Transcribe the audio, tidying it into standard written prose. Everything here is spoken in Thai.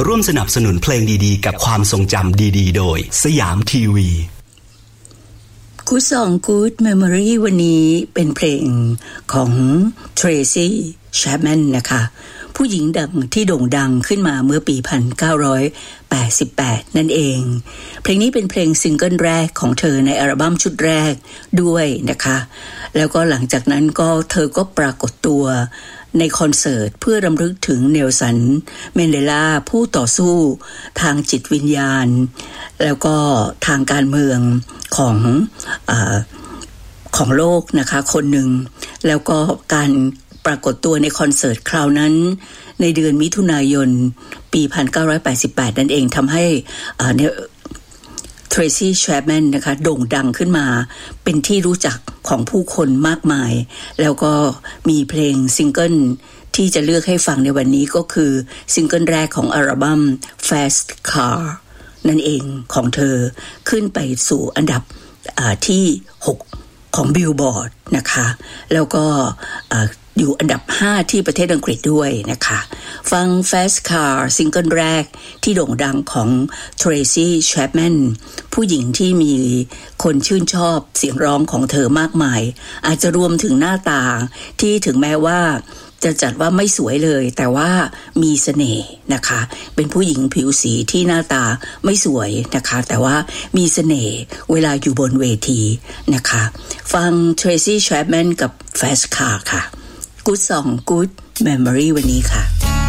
ร่วมสนับสนุนเพลงดีๆกับความทรงจำดีๆโดยสยามทีวี Good Song Good Memory วันนี้เป็นเพลงของ Tracy Chapman นะคะผู้หญิงดังที่โด่งดังขึ้นมาเมื่อปี1988นั่นเองเพลงนี้เป็นเพลงซิงเกิลแรกของเธอในอัลบั้มชุดแรกด้วยนะคะแล้วก็หลังจากนั้นก็เธอก็ปรากฏตัวในคอนเสิร์ตเพื่อรำลึกถึงเนลสันแมนเดลาผู้ต่อสู้ทางจิตวิญญาณแล้วก็ทางการเมืองของโลกนะคะคนหนึ่งแล้วก็การปรากฏตัวในคอนเสิร์ตคราวนั้นในเดือนมิถุนายนปี1988นั่นเองทำให้Tracy Chapman นะคะโด่งดังขึ้นมาเป็นที่รู้จักของผู้คนมากมายแล้วก็มีเพลงซิงเกิลที่จะเลือกให้ฟังในวันนี้ก็คือซิงเกิลแรกของอัลบั้ม Fast Car นั่นเองของเธอขึ้นไปสู่อันดับที่6ของ Billboard นะคะแล้วก็อยู่อันดับ5ที่ประเทศอังกฤษด้วยนะคะฟัง Fast Car ซิงเกิลแรกที่โด่งดังของ Tracy Chapman ผู้หญิงที่มีคนชื่นชอบเสียงร้องของเธอมากมายอาจจะรวมถึงหน้าตาที่ถึงแม้ว่าจะจัดว่าไม่สวยเลยแต่ว่ามีเสน่ห์นะคะเป็นผู้หญิงผิวสีที่หน้าตาไม่สวยนะคะแต่ว่ามีเสน่ห์เวลาอยู่บนเวทีนะคะฟัง Tracy Chapman กับ Fast Car ค่ะGood Song Good Memory วันนี้ค่ะ